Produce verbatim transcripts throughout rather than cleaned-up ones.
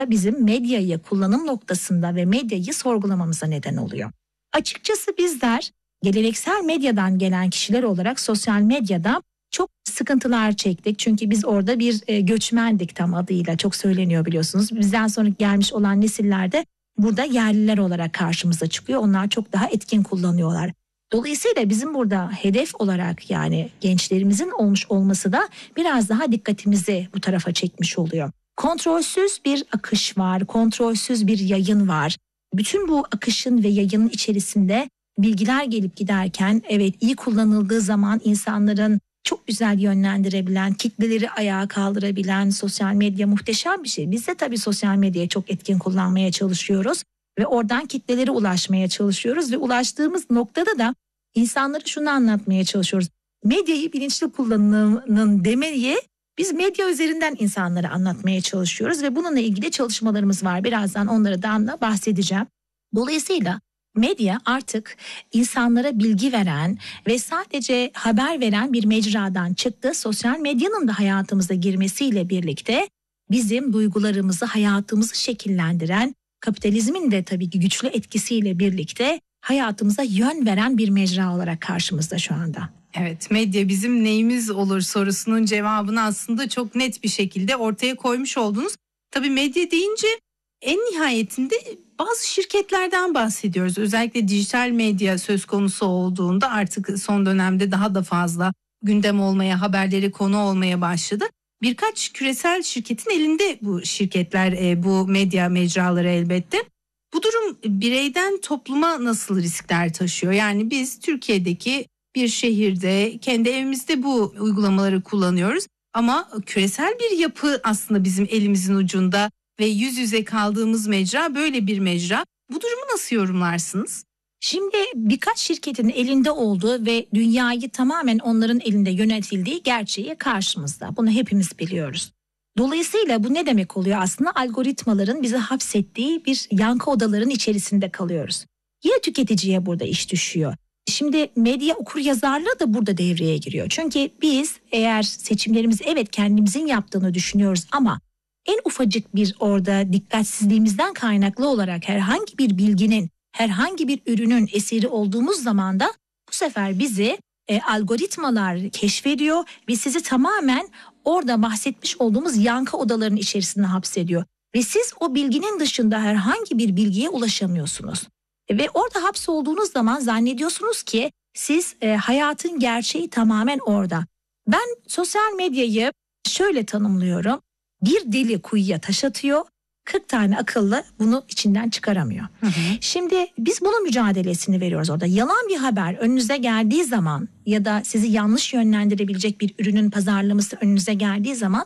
bizim medyayı kullanım noktasında ve medyayı sorgulamamıza neden oluyor. Açıkçası bizler geleneksel medyadan gelen kişiler olarak sosyal medyada çok sıkıntılar çektik. Çünkü biz orada bir e, göçmendik, tam adıyla çok söyleniyor biliyorsunuz. Bizden sonra gelmiş olan nesillerde burada yerliler olarak karşımıza çıkıyor. Onlar çok daha etkin kullanıyorlar. Dolayısıyla bizim burada hedef olarak, yani gençlerimizin olmuş olması da biraz daha dikkatimizi bu tarafa çekmiş oluyor. Kontrolsüz bir akış var, kontrolsüz bir yayın var. Bütün bu akışın ve yayının içerisinde bilgiler gelip giderken, evet, iyi kullanıldığı zaman insanların çok güzel yönlendirebilen, kitleleri ayağa kaldırabilen sosyal medya muhteşem bir şey. Biz de tabii sosyal medyayı çok etkin kullanmaya çalışıyoruz ve oradan kitlelere ulaşmaya çalışıyoruz ve ulaştığımız noktada da insanlara şunu anlatmaya çalışıyoruz. Medyayı bilinçli kullanımının demeyi biz medya üzerinden insanlara anlatmaya çalışıyoruz ve bununla ilgili çalışmalarımız var. Birazdan onlardan da bahsedeceğim. Dolayısıyla medya artık insanlara bilgi veren ve sadece haber veren bir mecradan çıktı. Sosyal medyanın da hayatımıza girmesiyle birlikte bizim duygularımızı, hayatımızı şekillendiren, kapitalizmin de tabii ki güçlü etkisiyle birlikte hayatımıza yön veren bir mecra olarak karşımızda şu anda. Evet, medya bizim neyimiz olur sorusunun cevabını aslında çok net bir şekilde ortaya koymuş oldunuz. Tabii medya deyince en nihayetinde bazı şirketlerden bahsediyoruz. Özellikle dijital medya söz konusu olduğunda artık son dönemde daha da fazla gündem olmaya, haberleri konu olmaya başladı. Birkaç küresel şirketin elinde bu şirketler, bu medya mecraları elbette. Bu durum bireyden topluma nasıl riskler taşıyor? Yani biz Türkiye'deki bir şehirde, kendi evimizde bu uygulamaları kullanıyoruz. Ama küresel bir yapı aslında bizim elimizin ucunda ve yüz yüze kaldığımız mecra böyle bir mecra. Bu durumu nasıl yorumlarsınız? Şimdi birkaç şirketin elinde olduğu ve dünyayı tamamen onların elinde yönetildiği gerçeği karşımızda. Bunu hepimiz biliyoruz. Dolayısıyla bu ne demek oluyor aslında? Algoritmaların bizi hapsettiği bir yankı odaların içerisinde kalıyoruz. Yine tüketiciye burada iş düşüyor. Şimdi medya okuryazarlığı da burada devreye giriyor. Çünkü biz eğer seçimlerimizi evet kendimizin yaptığını düşünüyoruz ama en ufacık bir orada dikkatsizliğimizden kaynaklı olarak herhangi bir bilginin, herhangi bir ürünün esiri olduğumuz zaman da bu sefer bizi e, algoritmalar keşfediyor ve sizi tamamen orada bahsetmiş olduğumuz yankı odalarının içerisinde hapsediyor. Ve siz o bilginin dışında herhangi bir bilgiye ulaşamıyorsunuz. E, ve orada hapsolduğunuz zaman zannediyorsunuz ki siz e, hayatın gerçeği tamamen orada. Ben sosyal medyayı şöyle tanımlıyorum. Bir deli kuyuya taş atıyor, kırk tane akıllı bunu içinden çıkaramıyor. Hı hı. Şimdi biz bunun mücadelesini veriyoruz orada. Yalan bir haber önünüze geldiği zaman ya da sizi yanlış yönlendirebilecek bir ürünün pazarlaması önünüze geldiği zaman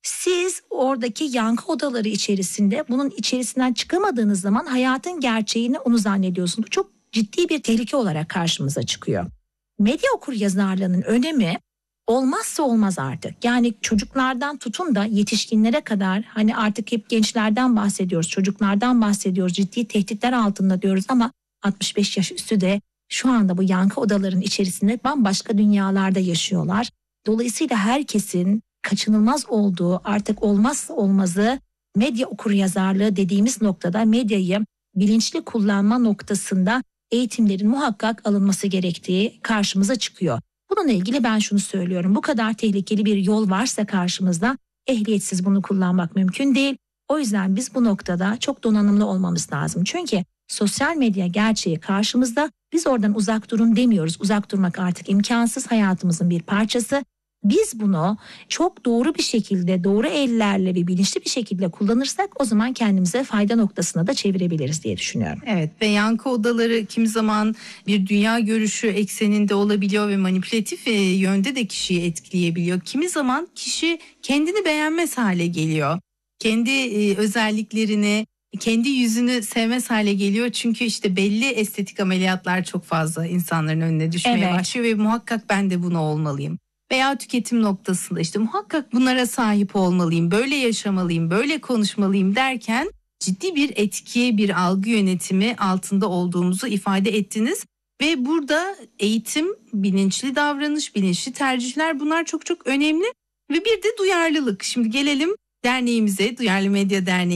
siz oradaki yankı odaları içerisinde bunun içerisinden çıkamadığınız zaman hayatın gerçeğini onu zannediyorsunuz. Bu çok ciddi bir tehlike olarak karşımıza çıkıyor. Medya okuryazarlığının önemi olmazsa olmaz artık. Yani çocuklardan tutun da yetişkinlere kadar, hani artık hep gençlerden bahsediyoruz, çocuklardan bahsediyoruz, ciddi tehditler altında diyoruz ama altmış beş yaş üstü de şu anda bu yankı odaların içerisinde bambaşka dünyalarda yaşıyorlar. Dolayısıyla herkesin kaçınılmaz olduğu, artık olmazsa olmazı medya okuryazarlığı dediğimiz noktada medyayı bilinçli kullanma noktasında eğitimlerin muhakkak alınması gerektiği karşımıza çıkıyor. Bununla ilgili ben şunu söylüyorum. Bu kadar tehlikeli bir yol varsa karşımızda ehliyetsiz bunu kullanmak mümkün değil. O yüzden biz bu noktada çok donanımlı olmamız lazım. Çünkü sosyal medya gerçeği karşımızda, biz oradan uzak durun demiyoruz. Uzak durmak artık imkansız, hayatımızın bir parçası. Biz bunu çok doğru bir şekilde, doğru ellerle ve bilinçli bir şekilde kullanırsak o zaman kendimize fayda noktasına da çevirebiliriz diye düşünüyorum. Evet, ve yankı odaları kimi zaman bir dünya görüşü ekseninde olabiliyor ve manipülatif yönde de kişiyi etkileyebiliyor. Kimi zaman kişi kendini beğenmez hale geliyor. Kendi özelliklerini, kendi yüzünü sevmez hale geliyor. Çünkü işte belli estetik ameliyatlar çok fazla insanların önüne düşmeye evet. başlıyor ve muhakkak ben de buna olmalıyım. Veya tüketim noktasında işte muhakkak bunlara sahip olmalıyım, böyle yaşamalıyım, böyle konuşmalıyım derken ciddi bir etki, bir algı yönetimi altında olduğumuzu ifade ettiniz. Ve burada eğitim, bilinçli davranış, bilinçli tercihler, bunlar çok çok önemli. Ve bir de duyarlılık. Şimdi gelelim derneğimize, Duyarlı Medya Derneği'ne.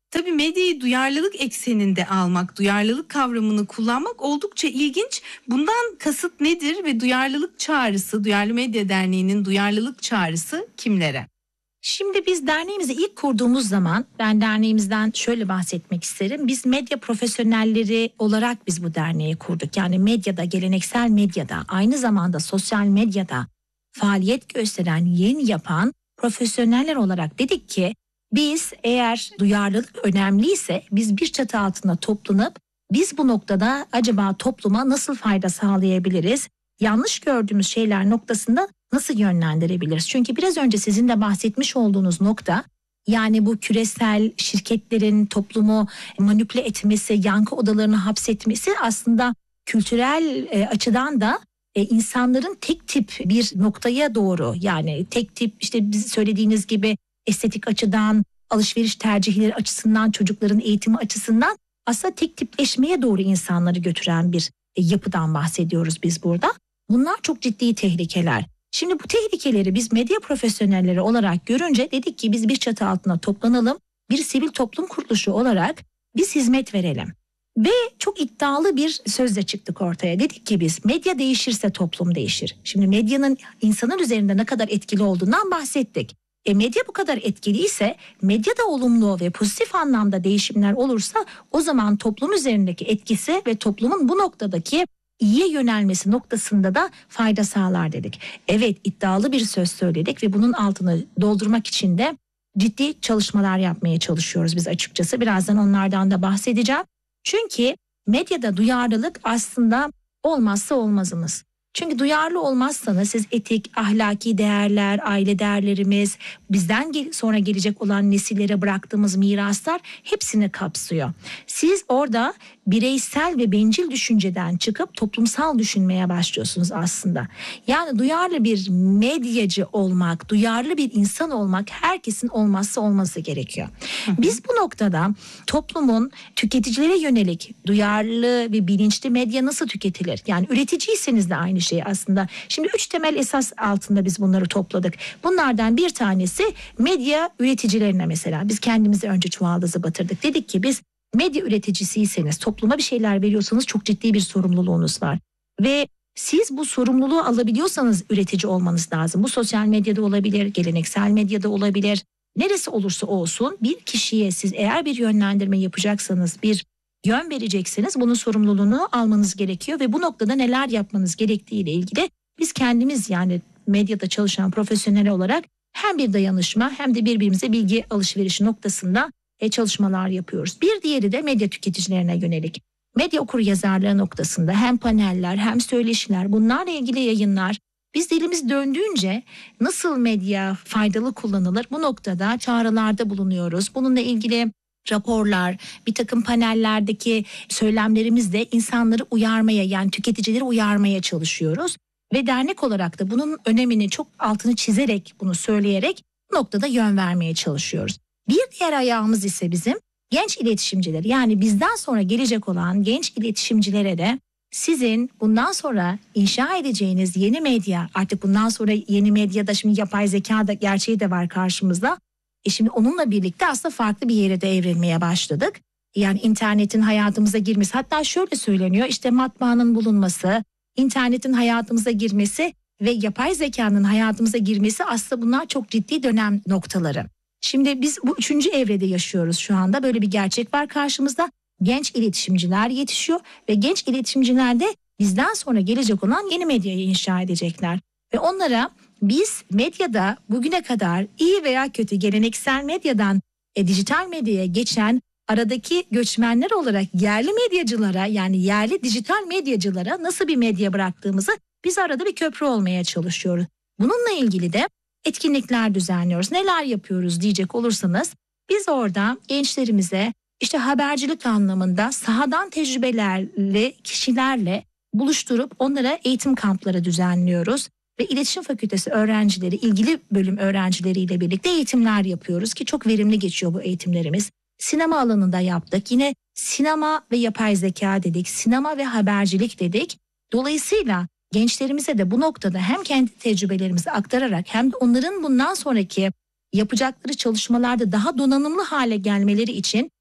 Tabii medyayı duyarlılık ekseninde almak, duyarlılık kavramını kullanmak oldukça ilginç. Bundan kasıt nedir ve duyarlılık çağrısı, Duyarlı Medya Derneği'nin duyarlılık çağrısı kimlere? Şimdi biz derneğimizi ilk kurduğumuz zaman, ben derneğimizden şöyle bahsetmek isterim. Biz medya profesyonelleri olarak biz bu derneği kurduk. Yani medyada, geleneksel medyada, aynı zamanda sosyal medyada faaliyet gösteren, yayın yapan profesyoneller olarak dedik ki biz, eğer duyarlılık önemliyse, biz bir çatı altında toplanıp biz bu noktada acaba topluma nasıl fayda sağlayabiliriz? Yanlış gördüğümüz şeyler noktasında nasıl yönlendirebiliriz? Çünkü biraz önce sizin de bahsetmiş olduğunuz nokta, yani bu küresel şirketlerin toplumu manipüle etmesi, yankı odalarını hapsetmesi aslında kültürel e, açıdan da e, insanların tek tip bir noktaya doğru, yani tek tip, işte biz söylediğiniz gibi estetik açıdan, alışveriş tercihleri açısından, çocukların eğitimi açısından aslında tek tipleşmeye doğru insanları götüren bir e, yapıdan bahsediyoruz biz burada. Bunlar çok ciddi tehlikeler. Şimdi bu tehlikeleri biz medya profesyonelleri olarak görünce dedik ki biz bir çatı altına toplanalım, bir sivil toplum kuruluşu olarak biz hizmet verelim. Ve çok iddialı bir sözle çıktık ortaya. Dedik ki biz, medya değişirse toplum değişir. Şimdi medyanın insanın üzerinde ne kadar etkili olduğundan bahsettik. E medya bu kadar etkiliyse, medyada olumlu ve pozitif anlamda değişimler olursa o zaman toplum üzerindeki etkisi ve toplumun bu noktadaki iyiye yönelmesi noktasında da fayda sağlar dedik. Evet, iddialı bir söz söyledik ve bunun altını doldurmak için de ciddi çalışmalar yapmaya çalışıyoruz biz açıkçası. Birazdan onlardan da bahsedeceğim. Çünkü medyada duyarlılık aslında olmazsa olmazımız. Çünkü duyarlı olmazsanız siz etik, ahlaki değerler, aile değerlerimiz, bizden sonra gelecek olan nesillere bıraktığımız miraslar hepsini kapsıyor. Siz orada bireysel ve bencil düşünceden çıkıp toplumsal düşünmeye başlıyorsunuz aslında. Yani duyarlı bir medyacı olmak, duyarlı bir insan olmak herkesin olmazsa olması gerekiyor. Biz bu noktada toplumun tüketicilere yönelik duyarlı ve bilinçli medya nasıl tüketilir? Yani üreticiyseniz de aynı şey aslında. Şimdi üç temel esas altında biz bunları topladık. Bunlardan bir tanesi medya üreticilerine mesela. Biz kendimizi önce çuvaldızı batırdık. Dedik ki biz medya üreticisiyseniz, topluma bir şeyler veriyorsanız çok ciddi bir sorumluluğunuz var. Ve siz bu sorumluluğu alabiliyorsanız üretici olmanız lazım. Bu sosyal medyada olabilir, geleneksel medyada olabilir. Neresi olursa olsun bir kişiye siz eğer bir yönlendirme yapacaksanız, bir yön vereceksiniz, bunun sorumluluğunu almanız gerekiyor ve bu noktada neler yapmanız gerektiği ile ilgili biz kendimiz, yani medyada çalışan profesyonel olarak hem bir dayanışma hem de birbirimize bilgi alışverişi noktasında çalışmalar yapıyoruz. Bir diğeri de medya tüketicilerine yönelik. Medya okuryazarlığı noktasında hem paneller hem söyleşiler, bunlarla ilgili yayınlar. Biz dilimiz döndüğünce nasıl medya faydalı kullanılır, bu noktada çağrılarda bulunuyoruz. Bununla ilgili raporlar, bir takım panellerdeki söylemlerimizle insanları uyarmaya, yani tüketicileri uyarmaya çalışıyoruz. Ve dernek olarak da bunun önemini çok altını çizerek, bunu söyleyerek bu noktada yön vermeye çalışıyoruz. Bir diğer ayağımız ise bizim genç iletişimciler, yani bizden sonra gelecek olan genç iletişimcilere de sizin bundan sonra inşa edeceğiniz yeni medya, artık bundan sonra yeni medyada şimdi yapay zeka da gerçeği de var karşımızda. E şimdi onunla birlikte aslında farklı bir yere de evrilmeye başladık. Yani internetin hayatımıza girmesi, hatta şöyle söyleniyor, işte matbaanın bulunması, internetin hayatımıza girmesi ve yapay zekanın hayatımıza girmesi, aslında bunlar çok ciddi dönem noktaları. Şimdi biz bu üçüncü evrede yaşıyoruz şu anda. Böyle bir gerçek var karşımızda. Genç iletişimciler yetişiyor ve genç iletişimciler de bizden sonra gelecek olan yeni medyayı inşa edecekler. Ve onlara biz medyada bugüne kadar iyi veya kötü geleneksel medyadan e, dijital medyaya geçen aradaki göçmenler olarak yerli medyacılara, yani yerli dijital medyacılara nasıl bir medya bıraktığımızı biz arada bir köprü olmaya çalışıyoruz. Bununla ilgili de etkinlikler düzenliyoruz. Neler yapıyoruz diyecek olursanız, biz orada gençlerimize işte habercilik anlamında sahadan tecrübelerle, kişilerle buluşturup onlara eğitim kampları düzenliyoruz. Ve İletişim Fakültesi öğrencileri, ilgili bölüm öğrencileriyle birlikte eğitimler yapıyoruz ki çok verimli geçiyor bu eğitimlerimiz. Sinema alanında yaptık. Yine sinema ve yapay zeka dedik, sinema ve habercilik dedik. Dolayısıyla gençlerimize de bu noktada hem kendi tecrübelerimizi aktararak hem de onların bundan sonraki yapacakları çalışmalarda daha donanımlı hale gelmeleri için